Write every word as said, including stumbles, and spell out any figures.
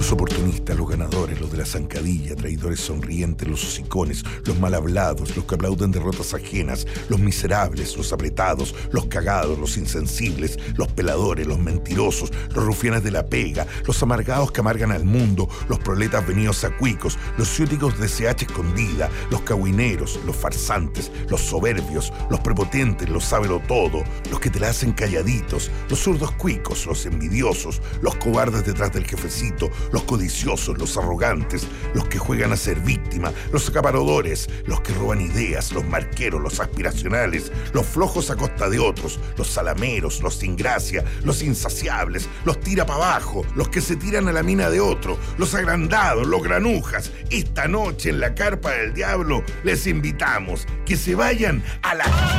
Los oportunistas, los ganadores, los de la zancadilla, traidores sonrientes, los hocicones, los mal hablados, los que aplauden derrotas ajenas, los miserables, los apretados, los cagados, los insensibles, los peladores, los mentirosos, los rufianes de la pega, los amargados que amargan al mundo, los proletas venidos a cuicos, los ciúticos de C H escondida, los cagüineros, los farsantes, los soberbios, los prepotentes, los sábelo todo, los que te la hacen calladitos, los zurdos cuicos, los envidiosos, los cobardes detrás del jefecito, los codiciosos, los arrogantes, los que juegan a ser víctima, los acaparadores, los que roban ideas, los marqueros, los aspiracionales, los flojos a costa de otros, los salameros, los sin gracia, los insaciables, los tira para abajo, los que se tiran a la mina de otro, los agrandados, los granujas. Esta noche en la carpa del diablo les invitamos que se vayan a la...